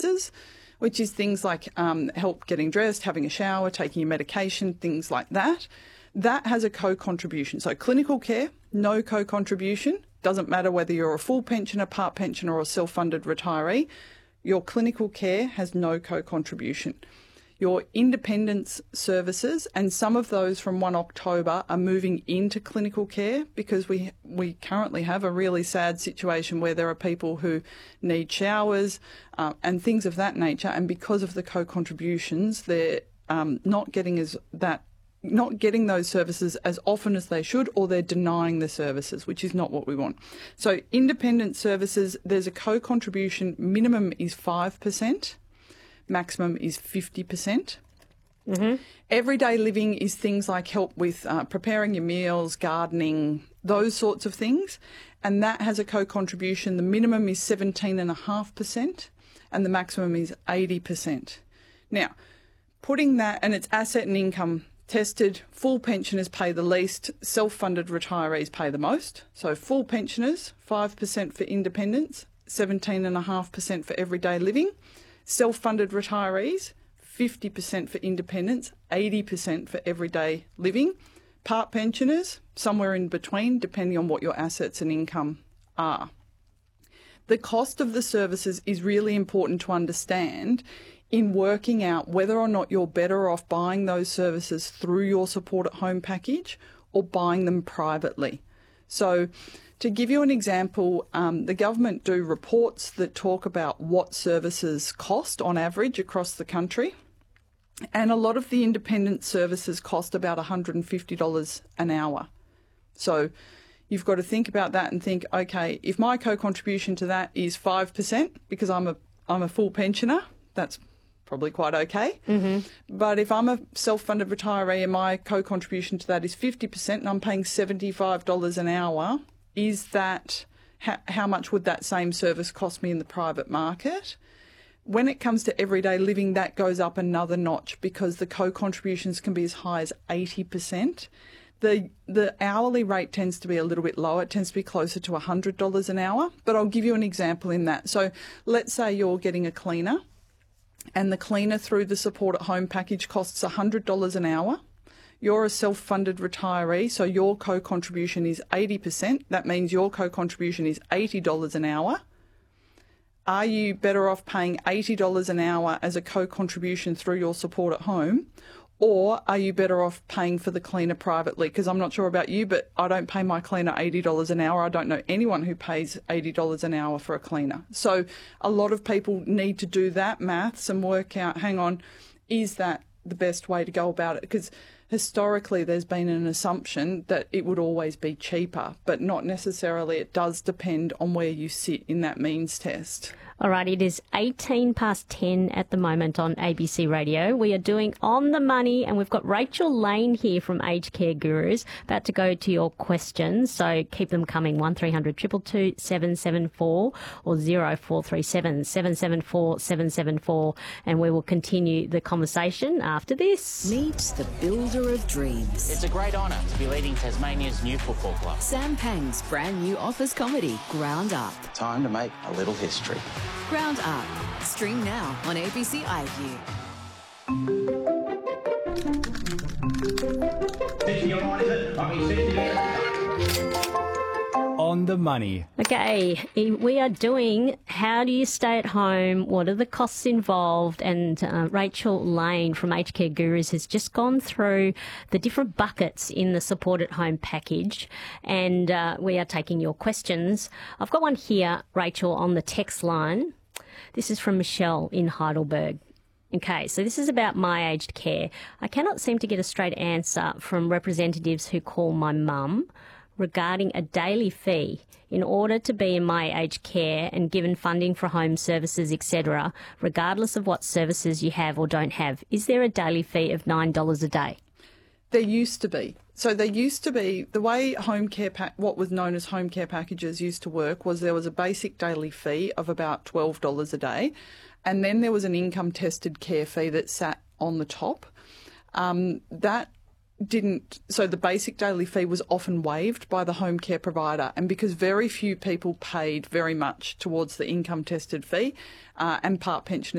services, which is things like help getting dressed, having a shower, taking your medication, things like that. That has a co-contribution. So clinical care, no co-contribution. Doesn't matter whether you're a full pensioner, part pensioner or a self-funded retiree. Your clinical care has no co-contribution. Your independence services, and some of those from 1 October are moving into clinical care because we currently have a really sad situation where there are people who need showers and things of that nature, and because of the co-contributions, they're not getting those services as often as they should, or they're denying the services, which is not what we want. So independent services, there's a co-contribution. Minimum is 5%. Maximum is 50%. Mm-hmm. Everyday living is things like help with preparing your meals, gardening, those sorts of things. And that has a co-contribution. The minimum is 17.5% and the maximum is 80%. Now, putting that, and it's asset and income tested, full pensioners pay the least, self-funded retirees pay the most. So full pensioners, 5% for independence, 17.5% for everyday living. Self-funded retirees, 50% for independence, 80% for everyday living. Part pensioners, somewhere in between, depending on what your assets and income are. The cost of the services is really important to understand in working out whether or not you're better off buying those services through your support at home package or buying them privately. So to give you an example, the government do reports that talk about what services cost on average across the country. And a lot of the independent services cost about $150 an hour. So you've got to think about that and think, okay, if my co-contribution to that is 5%, because I'm a full pensioner, that's probably quite okay. Mm-hmm. But if I'm a self-funded retiree and my co-contribution to that is 50% and I'm paying $75 an hour, is that how much would that same service cost me in the private market? When it comes to everyday living, that goes up another notch because the co-contributions can be as high as 80%. The hourly rate tends to be a little bit lower. It tends to be closer to $100 an hour. But I'll give you an example in that. So let's say you're getting a cleaner and the cleaner through the support at home package costs $100 an hour. You're a self-funded retiree, so your co-contribution is 80%. That means your co-contribution is $80 an hour. Are you better off paying $80 an hour as a co-contribution through your support at home, or are you better off paying for the cleaner privately? Because I'm not sure about you, but I don't pay my cleaner $80 an hour. I don't know anyone who pays $80 an hour for a cleaner. So a lot of people need to do that maths and work out, hang on, is that the best way to go about it? Because historically there's been an assumption that it would always be cheaper, but not necessarily. It does depend on where you sit in that means test. All right, it is 18 past 10 at the moment on ABC Radio. We are doing On the Money, and we've got Rachel Lane here from Aged Care Gurus about to go to your questions. So keep them coming, 1300 222 774 or 0437 774 774, and we will continue the conversation after this. Meet the builder of dreams. It's a great honour to be leading Tasmania's new football club. Sam Pang's brand new office comedy, Ground Up. Time to make a little history. Ground Up. Stream now on ABC iView. On the Money. Okay, we are doing How Do You Stay at Home? What are the costs involved? And Rachel Lane from Aged Care Gurus has just gone through the different buckets in the Support at Home package, and we are taking your questions. I've got one here, Rachel, on the text line. This is from Michelle in Heidelberg. Okay, so this is about my aged care. I cannot seem to get a straight answer from representatives who call my mum regarding a daily fee in order to be in my aged care and given funding for home services, etc., regardless of what services you have or don't have. Is there a daily fee of $9 a day? There used to be. So there used to be, the way home care, what was known as home care packages used to work was there was a basic daily fee of about $12 a day, and then there was an income-tested care fee that sat on the top. So the basic daily fee was often waived by the home care provider, and because very few people paid very much towards the income tested fee and part pensioners